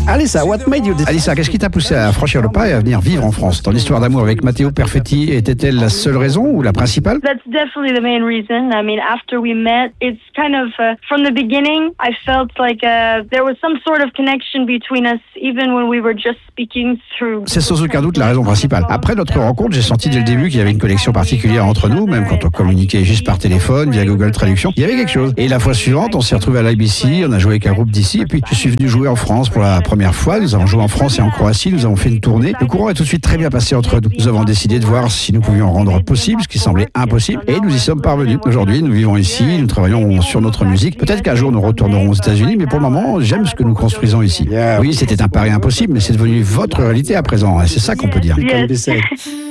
Alissa, what made you decide? Alissa, qu'est-ce qui t'a poussé à franchir le pas et à venir vivre en France? Ton histoire d'amour avec Matteo Perfetti était-elle la seule raison ou la principale? That's definitely the main reason. I mean, after we met, it's kind of, from the beginning, I felt like there was some sort of connection between us, even when we were just speaking through... C'est sans aucun doute la raison principale. Après notre rencontre, j'ai senti dès le début qu'il y avait une connexion particulière entre nous, même quand on communiquait juste par téléphone, via Google Traduction. Il y avait quelque chose. Et la fois suivante, on s'est retrouvés à l'IBC, on a joué avec un groupe d'ici, et puis je suis venu jouer en France pour la première fois. Nous avons joué en France et en Croatie, nous avons fait une tournée. Le courant est tout de suite très bien passé entre nous. Nous avons décidé de voir si nous pouvions rendre possible ce qui semblait impossible, et nous y sommes parvenus. Aujourd'hui, nous vivons ici, nous travaillons sur notre musique. Peut-être qu'un jour nous retournerons aux États-Unis, mais pour le moment, j'aime ce que nous construisons ici. Oui, c'était un pari impossible, mais c'est devenu votre réalité à présent. Et c'est ça qu'on peut dire. It can be said.